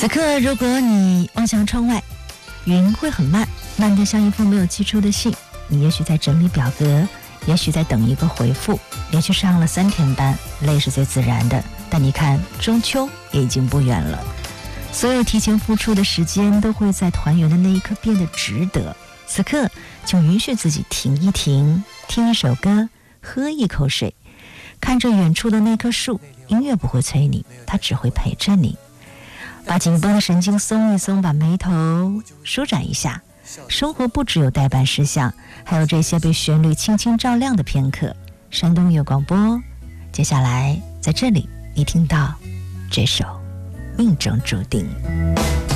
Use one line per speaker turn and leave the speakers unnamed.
此刻如果你望向窗外，云会很慢，慢得像一封没有寄出的信。你也许在整理表格，也许在等一个回复，连续上了3天班，累是最自然的。但你看，中秋也已经不远了，所有提前付出的时间都会在团圆的那一刻变得值得。此刻就允许自己停一停，听一首歌，喝一口水，看着远处的那棵树。音乐不会催你，它只会陪着你。把紧绷的神经松一松，把眉头舒展一下。生活不只有待办事项，还有这些被旋律轻轻照亮的片刻。山东音乐广播，接下来在这里你听到这首《命中注定》。